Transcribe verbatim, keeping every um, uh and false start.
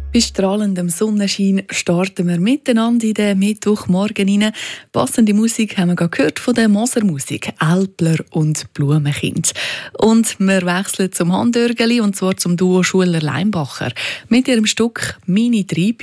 Bei strahlendem Sonnenschein starten wir miteinander in den Mittwochmorgen rein. Passende Musik haben wir gerade gehört von der Moser Musik, Älpler und Blumenkind. Und wir wechseln zum Handörgeli, und zwar zum Duo Schuler-Leimbacher mit ihrem Stück «Meine Trieb».